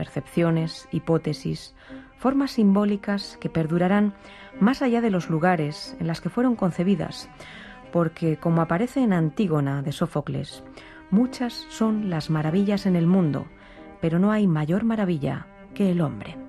percepciones, hipótesis, formas simbólicas que perdurarán más allá de los lugares en las que fueron concebidas, porque, como aparece en Antígona de Sófocles, muchas son las maravillas en el mundo, pero no hay mayor maravilla que el hombre.